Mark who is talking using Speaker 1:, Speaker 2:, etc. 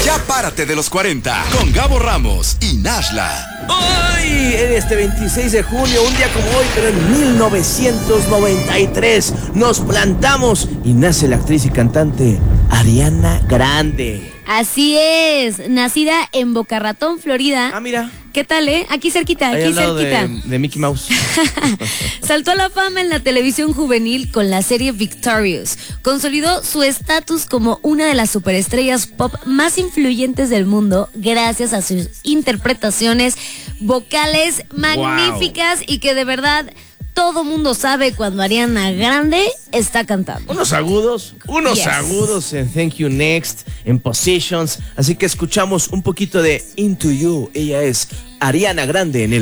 Speaker 1: Ya párate de los 40 con Gabo Ramos y Nashla.
Speaker 2: Hoy, en este 26 de junio, un día como hoy, pero en 1993, nos plantamos y nace la actriz y cantante Ariana Grande.
Speaker 3: Así es, nacida en Boca Ratón, Florida.
Speaker 2: Ah, mira.
Speaker 3: ¿Qué tal, Aquí cerquita,
Speaker 2: Ahí
Speaker 3: aquí
Speaker 2: al lado
Speaker 3: cerquita.
Speaker 2: de Mickey Mouse.
Speaker 3: Saltó a la fama en la televisión juvenil con la serie Victorious. Consolidó su estatus como una de las superestrellas pop más influyentes del mundo gracias a sus interpretaciones vocales magníficas y que de verdad todo mundo sabe cuando Ariana Grande está cantando.
Speaker 2: Unos agudos en Thank You Next, en Positions. Así que escuchamos un poquito de Into You. Ella es Ariana Grande en el